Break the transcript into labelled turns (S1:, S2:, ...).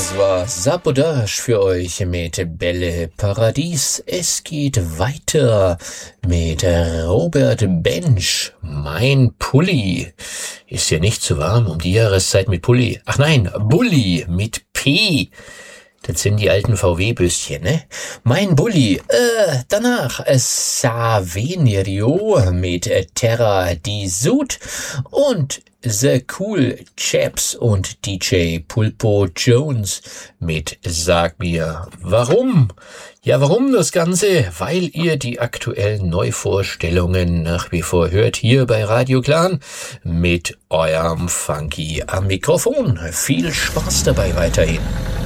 S1: Das war Sabotage für euch mit Bälle Paradies. Es geht weiter mit Robert Bench. Mein Pulli. Ist ja nicht zu warm um die Jahreszeit mit Pulli. Ach nein, Bulli mit P. Das sind die alten VW-Büstchen, ne? Mein Bulli. Danach Savenerio mit Terra di Sud und The Cool Chaps und DJ Pulpo Jones mit Sag mir warum. Ja, warum das Ganze? Weil ihr die aktuellen Neuvorstellungen nach wie vor hört hier bei Radio Clan mit eurem Funky am Mikrofon. Viel Spaß dabei weiterhin.